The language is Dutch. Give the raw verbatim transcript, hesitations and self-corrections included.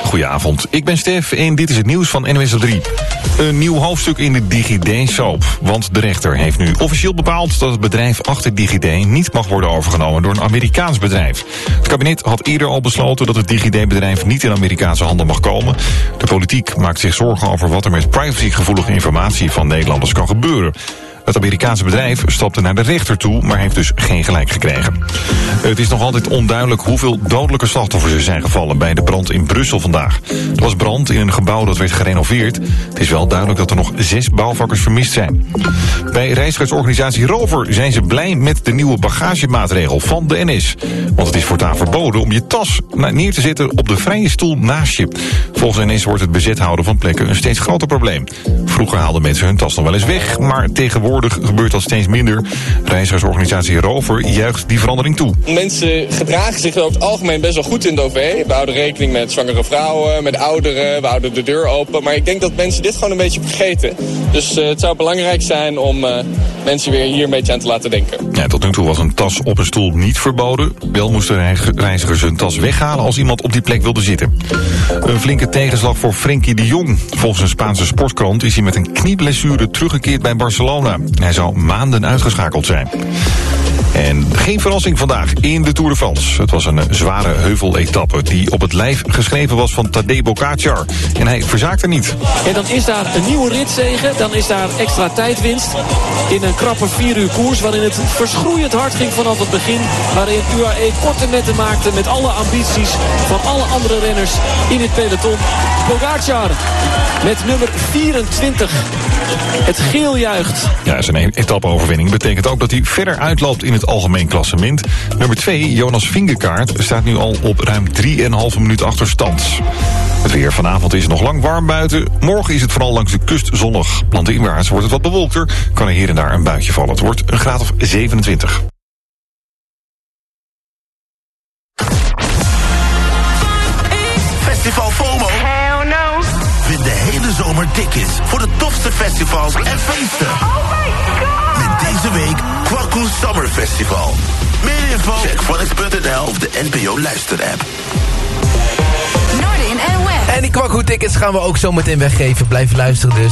goedenavond. Ik ben Stef en dit is het nieuws van N O S op drie. Een nieuw hoofdstuk in de DigiD-soap. Want de rechter heeft nu officieel bepaald dat het bedrijf achter DigiD niet mag worden overgenomen door een Amerikaans bedrijf. Het kabinet had eerder al besloten dat het DigiD-bedrijf niet in Amerikaanse handen mag komen. De politiek maakt zich zorgen over wat er met privacygevoelige informatie van Nederlanders kan gebeuren. Het Amerikaanse bedrijf stapte naar de rechter toe, maar heeft dus geen gelijk gekregen. Het is nog altijd onduidelijk hoeveel dodelijke slachtoffers er zijn gevallen bij de brand in Brussel vandaag. Er was brand in een gebouw dat werd gerenoveerd. Het is wel duidelijk dat er nog zes bouwvakkers vermist zijn. Bij reizigersorganisatie Rover zijn ze blij met de nieuwe bagagemaatregel van de N S. Want het is voortaan verboden om je tas neer te zetten op de vrije stoel naast je. Volgens N S wordt het bezet houden van plekken een steeds groter probleem. Vroeger haalden mensen hun tas nog wel eens weg, maar tegenwoordig gebeurt dat steeds minder. Reizigersorganisatie Rover juicht die verandering toe. Mensen gedragen zich over het algemeen best wel goed in de O V. We houden rekening met zwangere vrouwen, met ouderen, we houden de deur open. Maar ik denk dat mensen dit gewoon een beetje vergeten. Dus uh, het zou belangrijk zijn om uh, mensen weer hier een beetje aan te laten denken. Ja, tot nu toe was een tas op een stoel niet verboden. Wel moesten reizigers hun tas weghalen als iemand op die plek wilde zitten. Een flinke tegenslag voor Frenkie de Jong. Volgens een Spaanse sportkrant is hij met een knieblessure teruggekeerd bij Barcelona. Hij zou maanden uitgeschakeld zijn. En geen verrassing vandaag in de Tour de France. Het was een zware heuveletappe die op het lijf geschreven was van Tadej Pogačar. En hij verzaakte niet. En dan is daar een nieuwe ritzege. Dan is daar extra tijdwinst in een krappe vier uur koers, waarin het verschroeiend hard ging vanaf het begin. Waarin U A E korte metten maakte met alle ambities van alle andere renners in het peloton. Pogačar met nummer vierentwintig. Het geel juicht. Ja, zijn etappe-overwinning betekent ook dat hij verder uitloopt in het algemeen klassement. Nummer twee, Jonas Vingegaard, staat nu al op ruim drie komma vijf minuut achterstand. Het weer vanavond is nog lang warm buiten. Morgen is het vooral langs de kust zonnig. Landinwaarts wordt het wat bewolkter. Kan er hier en daar een buitje vallen. Het wordt een graad of zevenentwintig. Festival FOMO. Hell no. Vind de hele zomer tickets voor de tofste festivals en feesten. Oh my god. Met deze week Kwaku Summer Festival. Meer info? Check Phonics punt n l of de N P O luisterapp. Noordin en West. En die Kwaku tickets gaan we ook zo meteen weggeven. Blijf luisteren dus.